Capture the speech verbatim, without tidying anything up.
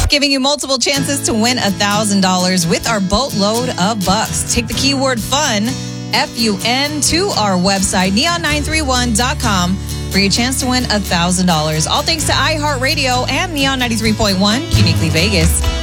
giving you multiple chances to win one thousand dollars with our boatload of bucks. Take the keyword FUN, F U N, to our website, neon nine three one dot com, for your chance to win one thousand dollars. All thanks to iHeartRadio and Neon ninety-three point one, uniquely Vegas.